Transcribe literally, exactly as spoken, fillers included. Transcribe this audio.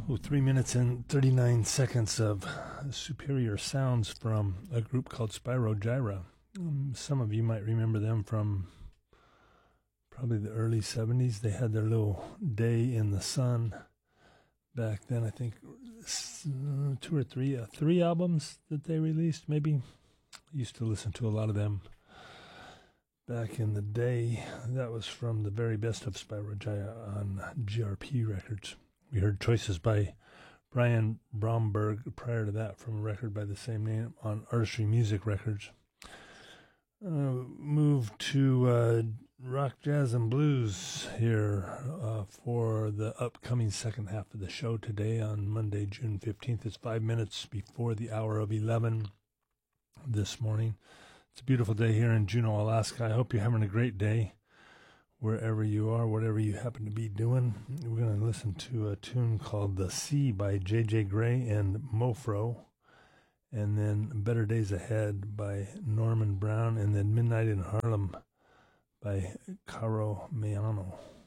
Oh, three minutes and thirty-nine seconds of superior sounds from a group called Spyro Gyra. Um, some of you might remember them from probably the early seventies. They had their little Day in the Sun back then. I think uh, two or three, uh, three albums that they released, maybe. I used to listen to a lot of them back in the day. That was from the very best of Spyro Gyra on G R P Records. We heard choices by Brian Bromberg prior to that from a record by the same name on Artistry Music Records. Uh, move to uh, rock, jazz, and blues here uh, for the upcoming second half of the show today on Monday, June fifteenth. It's five minutes before the hour of eleven this morning. It's a beautiful day here in Juneau, Alaska. I hope you're having a great day wherever you are, whatever you happen to be doing. We're going to listen to a tune called The Sea by J J Gray and Mofro, and then Better Days Ahead by Norman Brown, and then Midnight in Harlem by Caro Mayano.